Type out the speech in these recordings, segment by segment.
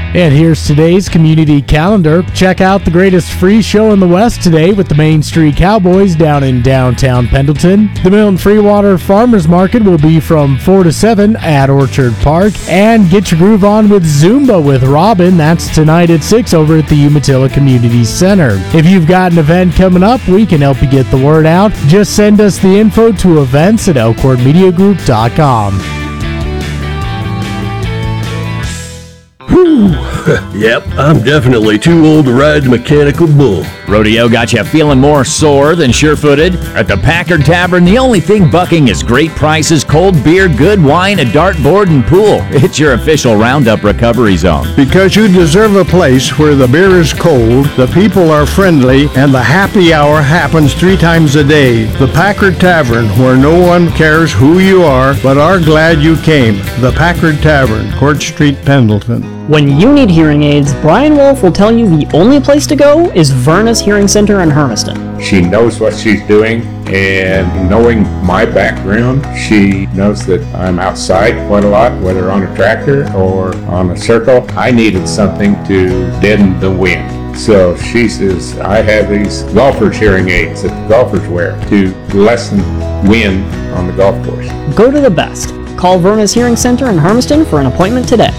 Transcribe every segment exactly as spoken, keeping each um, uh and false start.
And here's today's community calendar. Check out the greatest free show in the West today with the Main Street Cowboys down in downtown Pendleton. The Milton Freewater Farmers Market will be from four to seven at Orchard Park. And get your groove on with Zumba with Robin. That's tonight at six over at the Umatilla Community Center. If you've got an event coming up, we can help you get the word out. Just send us the info to events at elkhorn media group dot com. Whew. Yep, I'm definitely too old to ride the mechanical bull. Rodeo got you feeling more sore than sure-footed? At the Packard Tavern, the only thing bucking is great prices, cold beer, good wine, a dartboard, and pool. It's your official Roundup recovery zone. Because you deserve a place where the beer is cold, the people are friendly, and the happy hour happens three times a day. The Packard Tavern, where no one cares who you are, but are glad you came. The Packard Tavern, Court Street, Pendleton. When you need hearing aids, Brian Wolf will tell you the only place to go is Vernus Hearing Center in Hermiston. She knows what she's doing, and knowing my background, she knows that I'm outside quite a lot, whether on a tractor or on a circle. I needed something to deaden the wind. So she says, I have these golfer's hearing aids that the golfers wear to lessen wind on the golf course. Go to the best. Call Vernus Hearing Center in Hermiston for an appointment today.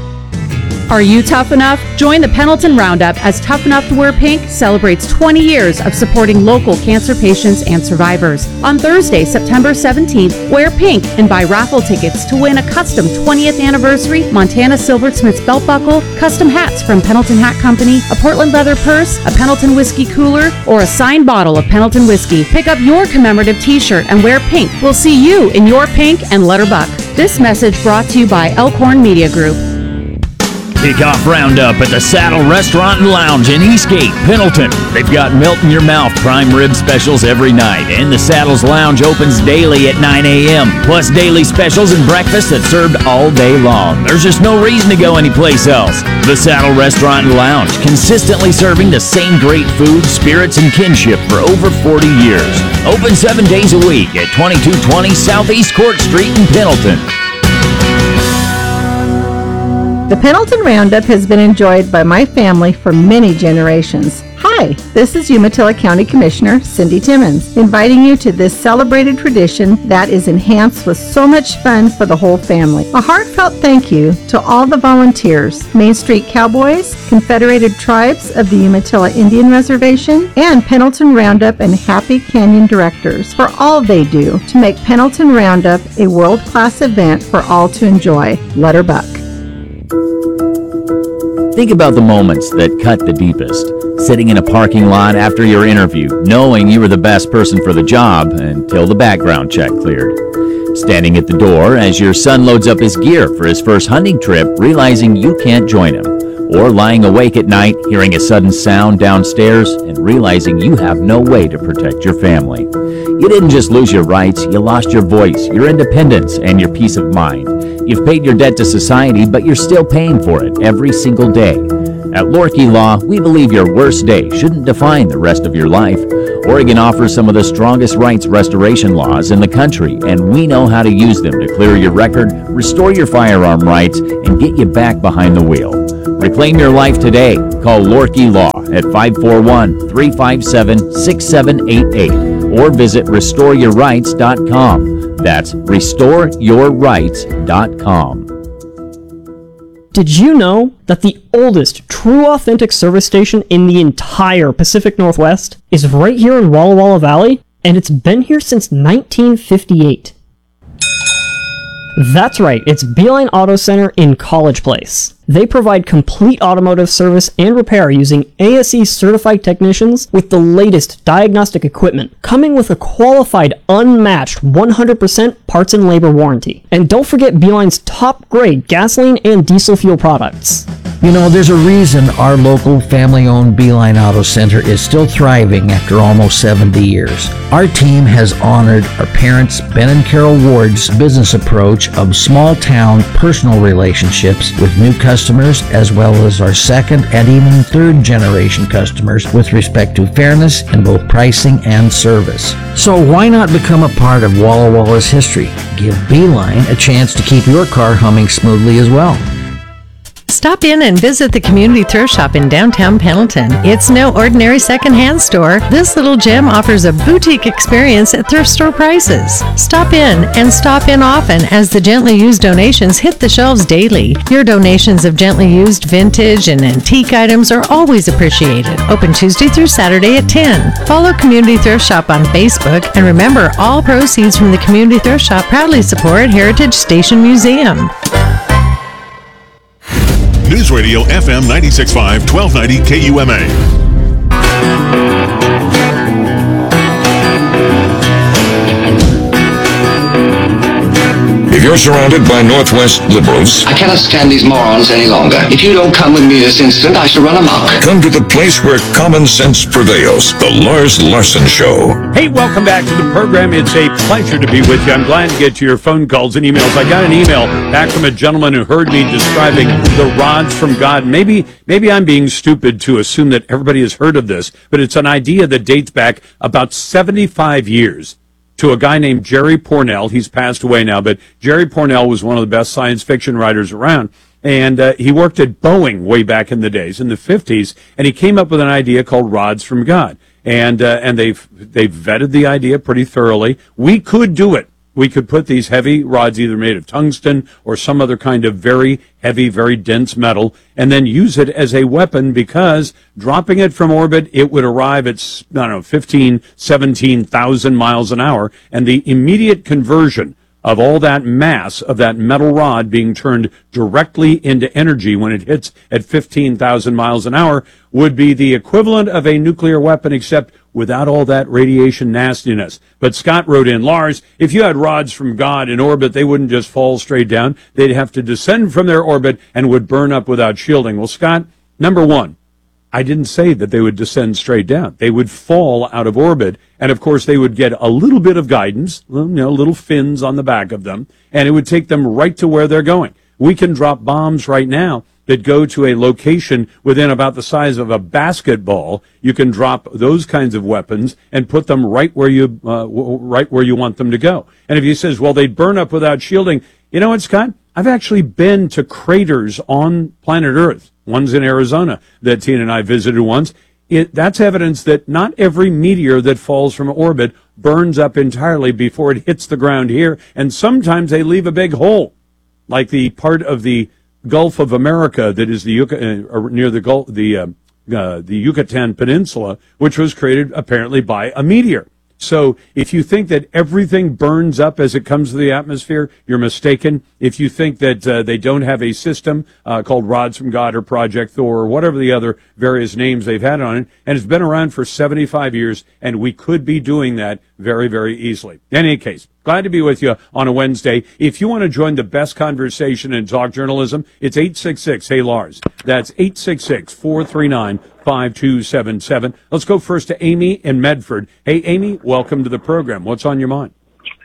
Are you tough enough? Join the Pendleton Roundup as Tough Enough to Wear Pink celebrates twenty years of supporting local cancer patients and survivors. On Thursday, September seventeenth, wear pink and buy raffle tickets to win a custom twentieth anniversary Montana Silversmiths belt buckle, custom hats from Pendleton Hat Company, a Portland leather purse, a Pendleton whiskey cooler, or a signed bottle of Pendleton whiskey. Pick up your commemorative t-shirt and wear pink. We'll see you in your pink and let her buck. This message brought to you by Elkhorn Media Group. Kick off Roundup at the Saddle Restaurant and Lounge in Eastgate, Pendleton. They've got melt-in-your-mouth prime rib specials every night, and the Saddles Lounge opens daily at nine a.m., plus daily specials and breakfast that's served all day long. There's just no reason to go anyplace else. The Saddle Restaurant and Lounge, consistently serving the same great food, spirits, and kinship for over forty years. Open seven days a week at twenty-two twenty Southeast Court Street in Pendleton. The Pendleton Roundup has been enjoyed by my family for many generations. Hi, this is Umatilla County Commissioner Cindy Timmons, inviting you to this celebrated tradition that is enhanced with so much fun for the whole family. A heartfelt thank you to all the volunteers, Main Street Cowboys, Confederated Tribes of the Umatilla Indian Reservation, and Pendleton Roundup and Happy Canyon directors for all they do to make Pendleton Roundup a world-class event for all to enjoy. Let her buck. Think about the moments that cut the deepest. Sitting in a parking lot after your interview, knowing you were the best person for the job until the background check cleared. Standing at the door as your son loads up his gear for his first hunting trip, realizing you can't join him. Or lying awake at night, hearing a sudden sound downstairs and realizing you have no way to protect your family. You didn't just lose your rights, you lost your voice, your independence, and your peace of mind. You've paid your debt to society, but you're still paying for it every single day. At Lorkey Law, we believe your worst day shouldn't define the rest of your life. Oregon offers some of the strongest rights restoration laws in the country, and we know how to use them to clear your record, restore your firearm rights, and get you back behind the wheel. Reclaim your life today. Call Lorkey Law at five four one, three five seven, six seven eight eight or visit restore your rights dot com. That's restore your rights dot com. Did you know that the oldest true authentic service station in the entire Pacific Northwest is right here in Walla Walla Valley? And it's been here since nineteen fifty-eight. That's right, it's Beeline Auto Center in College Place. They provide complete automotive service and repair using A S E certified technicians with the latest diagnostic equipment, coming with a qualified, unmatched one hundred percent parts and labor warranty. And don't forget Beeline's top-grade gasoline and diesel fuel products. You know, there's a reason our local family-owned Beeline Auto Center is still thriving after almost seventy years. Our team has honored our parents, Ben and Carol Ward's business approach of small-town personal relationships with new customers, as well as our second and even third-generation customers with respect to fairness in both pricing and service. So why not become a part of Walla Walla's history? Give Beeline a chance to keep your car humming smoothly as well. Stop in and visit the Community Thrift Shop in downtown Pendleton. It's no ordinary secondhand store. This little gem offers a boutique experience at thrift store prices. Stop in and stop in often as the gently used donations hit the shelves daily. Your donations of gently used vintage and antique items are always appreciated. Open Tuesday through Saturday at ten. Follow Community Thrift Shop on Facebook, and remember, all proceeds from the Community Thrift Shop proudly support Heritage Station Museum. News Radio F M ninety-six point five, twelve ninety K U M A. If you're surrounded by Northwest liberals, I cannot stand these morons any longer. If you don't come with me this instant, I shall run amok. Come to the place where common sense prevails. The Lars Larson Show. Hey, welcome back to the program. It's a pleasure to be with you. I'm glad to get to your phone calls and emails. I got an email back from a gentleman who heard me describing the rods from God. Maybe, maybe I'm being stupid to assume that everybody has heard of this, but it's an idea that dates back about seventy-five years. To a guy named Jerry Pournelle. He's passed away now, but Jerry Pournelle was one of the best science fiction writers around. And uh, he worked at Boeing way back in the days, in the fifties, and he came up with an idea called Rods from God. And uh, and they've, they've vetted the idea pretty thoroughly. We could do it. We could put these heavy rods, either made of tungsten or some other kind of very heavy, very dense metal, and then use it as a weapon, because dropping it from orbit, it would arrive at, I don't know, fifteen, seventeen thousand miles an hour, and the immediate conversion of all that mass of that metal rod being turned directly into energy when it hits at fifteen thousand miles an hour would be the equivalent of a nuclear weapon, except without all that radiation nastiness. But Scott wrote in, Lars, if you had rods from God in orbit, they wouldn't just fall straight down. They'd have to descend from their orbit and would burn up without shielding. Well, Scott, number one, I didn't say that they would descend straight down. They would fall out of orbit, and of course they would get a little bit of guidance, you know, little fins on the back of them, and it would take them right to where they're going. We can drop bombs right now that go to a location within about the size of a basketball. You can drop those kinds of weapons and put them right where you uh, w- right where you want them to go. And if he says, well, they'd burn up without shielding, you know what, Scott? I've actually been to craters on planet Earth. One's in Arizona that Tina and I visited once. It, that's evidence that not every meteor that falls from orbit burns up entirely before it hits the ground here, and sometimes they leave a big hole, like the part of the Gulf of America that is the Yuc- uh, near the Gulf, the uh, uh, the Yucatan Peninsula, which was created apparently by a meteor. So if you think that everything burns up as it comes to the atmosphere, you're mistaken. If you think that uh, they don't have a system uh, called Rods from God or Project Thor or whatever the other various names they've had on it, and it's been around for seventy-five years, and we could be doing that very, very easily. In any case, glad to be with you on a Wednesday. If you want to join the best conversation in talk journalism, it's eight six six, hey Lars. That's eight six six, four three nine, five two seven seven. Let's go first to Amy in Medford. Hey, Amy, welcome to the program. What's on your mind?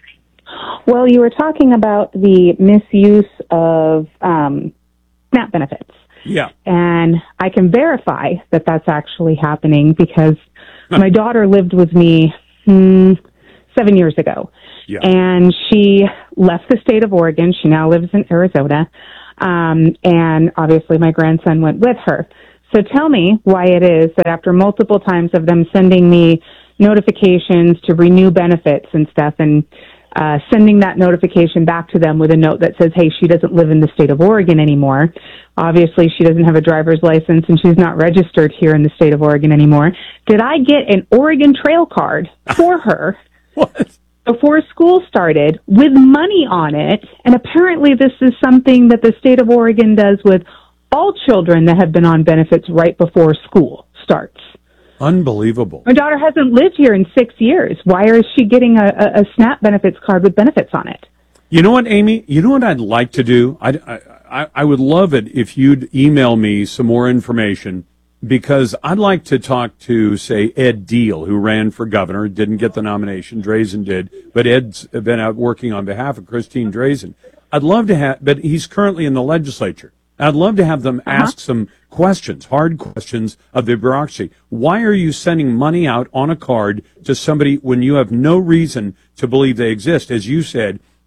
Well, you were talking about the misuse of um, SNAP benefits. Yeah. And I can verify that that's actually happening because my daughter lived with me hmm, seven years ago. Yeah. And she left the state of Oregon. She now lives in Arizona. Um, and obviously my grandson went with her. So tell me why it is that after multiple times of them sending me notifications to renew benefits and stuff, and uh, sending that notification back to them with a note that says, hey, she doesn't live in the state of Oregon anymore. Obviously, she doesn't have a driver's license and she's not registered here in the state of Oregon anymore. Did I get an Oregon Trail card for her what? before school started with money on it? And apparently this is something that the state of Oregon does with all children that have been on benefits right before school starts. Unbelievable. My daughter hasn't lived here in six years. Why is she getting a, a, a SNAP benefits card with benefits on it? You know what, Amy? You know what I'd like to do? I'd, I, I, I would love it if you'd email me some more information, because I'd like to talk to, say, Ed Deal, who ran for governor, didn't get the nomination. Drazen did, but Ed's been out working on behalf of Christine Drazen. I'd love to have, but he's currently in the legislature. I'd love to have them Uh-huh. ask some questions, hard questions of the bureaucracy. Why are you sending money out on a card to somebody when you have no reason to believe they exist? As you said,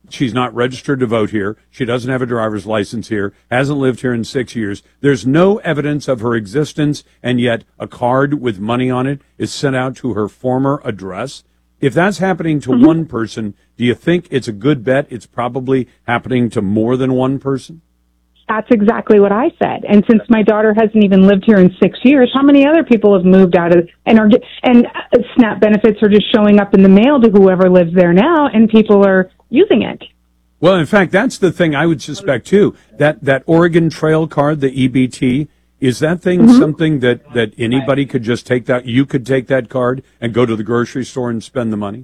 She's not registered to vote here. She doesn't have a driver's license here, hasn't lived here in six years. There's no evidence of her existence, and yet a card with money on it is sent out to her former address. If that's happening to mm-hmm. one person, do you think it's a good bet it's probably happening to more than one person? That's exactly what I said. And since my daughter hasn't even lived here in six years, how many other people have moved out of and are and SNAP benefits are just showing up in the mail to whoever lives there now, and people are using it? Well, in fact, that's the thing I would suspect too. That that Oregon Trail card, the E B T, is that thing mm-hmm. something that that anybody could just take that? You could take that card and go to the grocery store and spend the money.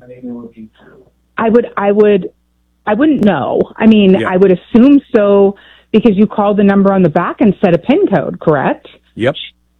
I would. I would. I wouldn't know. I mean, yeah. I would assume so. Because you called the number on the back and set a PIN code, correct? Yep.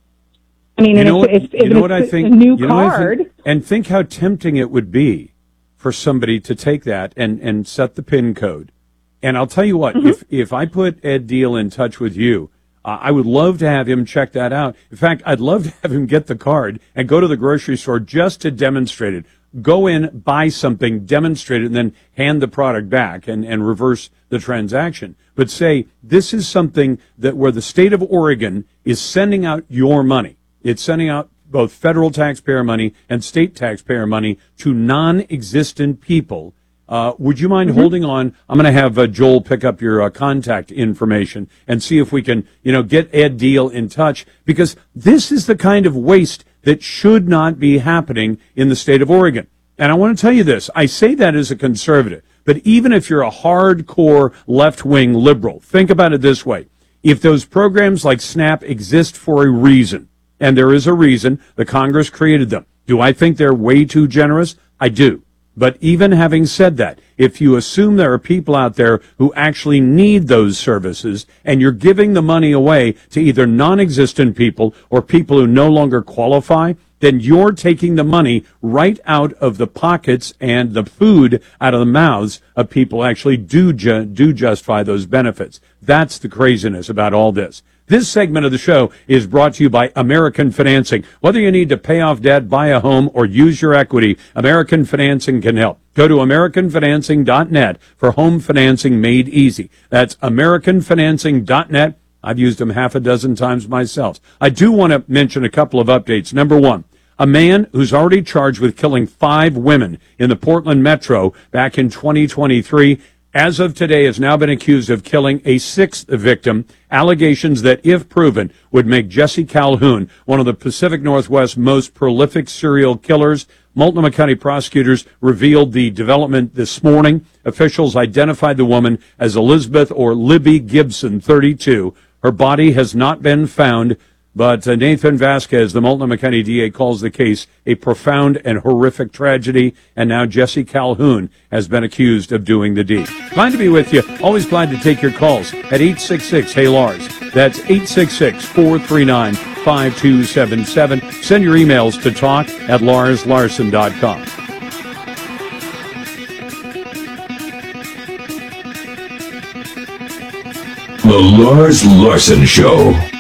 I mean, you and know if, what, if, if you know it's what I think, a new you know card. Think, and think how tempting it would be for somebody to take that and, and set the PIN code. And I'll tell you what, mm-hmm. if, if I put Ed Deal in touch with you, uh, I would love to have him check that out. In fact, I'd love to have him get the card and go to the grocery store just to demonstrate it. Go in, buy something, demonstrate it, and then hand the product back and, and reverse the transaction. But say, this is something that where the state of Oregon is sending out your money. It's sending out both federal taxpayer money and state taxpayer money to non-existent people. Uh, would you mind mm-hmm. holding on? I'm going to have uh, Joel pick up your uh, contact information and see if we can, you know, get Ed Deal in touch, because this is the kind of waste that should not be happening in the state of Oregon. And I want to tell you this. I say that as a conservative, but even if you're a hardcore left-wing liberal, think about it this way. If those programs like SNAP exist for a reason, and there is a reason, the Congress created them, do I think they're way too generous? I do. But even having said that, if you assume there are people out there who actually need those services and you're giving the money away to either non-existent people or people who no longer qualify, then you're taking the money right out of the pockets and the food out of the mouths of people who actually do ju- do justify those benefits. That's the craziness about all this. This segment of the show is brought to you by American Financing. Whether you need to pay off debt, buy a home, or use your equity, American Financing can help. Go to American Financing dot net for home financing made easy. That's American Financing dot net. I've used them half a dozen times myself. I do want to mention a couple of updates. Number one, a man who's already charged with killing five women in the Portland metro back in twenty twenty-three, as of today, has now been accused of killing a sixth victim, allegations that, if proven, would make Jesse Calhoun one of the Pacific Northwest's most prolific serial killers. Multnomah County prosecutors revealed the development this morning. Officials identified the woman as Elizabeth or Libby Gibson, thirty-two. Her body has not been found, but uh, Nathan Vasquez, the Multnomah County D A, calls the case a profound and horrific tragedy, and now Jesse Calhoun has been accused of doing the deed. Glad to be with you. Always glad to take your calls at eight six six, hey Lars. That's eight six six, four three nine, five two seven seven. Send your emails to talk at lars larson dot com. The Lars Larson Show.